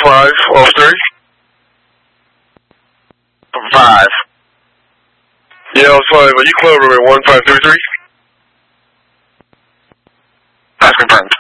5 off 3. 5. Yeah, I was 5. Are you club room at 1533? That's confirmed.